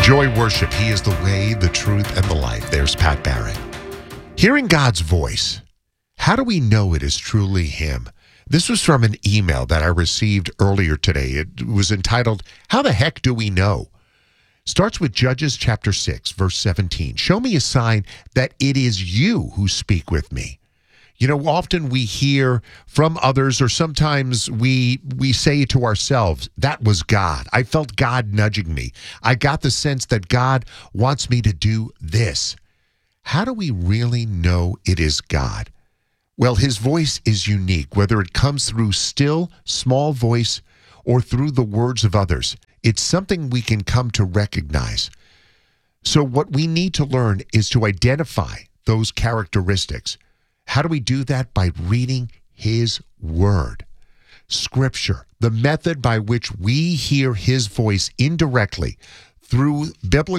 Enjoy worship. He is the way, the truth, and the life. There's Pat Barrett. Hearing God's voice. How do we know it is truly Him? This was from an email that I received earlier today. It was entitled, How the Heck Do We Know? Starts with Judges chapter 6, verse 17. Show me a sign that it is you who speak with me. You know, often we hear from others, or sometimes we say to ourselves, that was God. I felt God nudging me. I got the sense that God wants me to do this. How do we really know it is God? Well, His voice is unique, whether it comes through still, small voice or through the words of others. It's something we can come to recognize. So what we need to learn is to identify those characteristics. How do we do that? By reading His Word. Scripture, the method by which we hear His voice indirectly through biblical